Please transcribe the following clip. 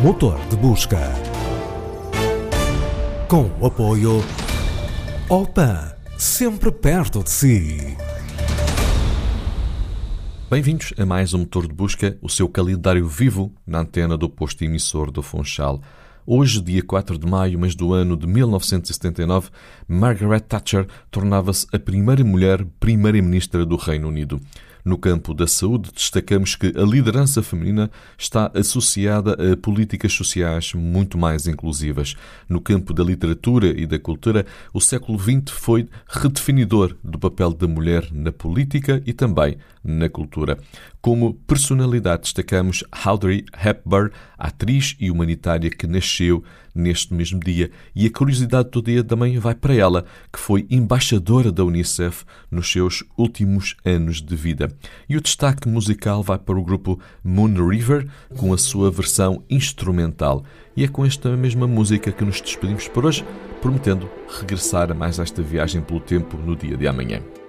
Motor de Busca. Com o apoio Opan, sempre perto de si. Bem-vindos a mais um Motor de Busca, o seu calendário vivo na antena do posto emissor do Funchal. Hoje, dia 4 de maio, mas do ano de 1979, Margaret Thatcher tornava-se a primeira mulher primeira-ministra do Reino Unido. No campo da saúde, destacamos que a liderança feminina está associada a políticas sociais muito mais inclusivas. No campo da literatura e da cultura, o século XX foi redefinidor do papel da mulher na política e também na cultura. Como personalidade, destacamos Audrey Hepburn, atriz e humanitária que nasceu neste mesmo dia. E a curiosidade do dia também vai para ela, que foi embaixadora da Unicef nos seus últimos anos de vida. E o destaque musical vai para o grupo Moon River, com a sua versão instrumental. E é com esta mesma música que nos despedimos por hoje, prometendo regressar a mais esta viagem pelo tempo no dia de amanhã.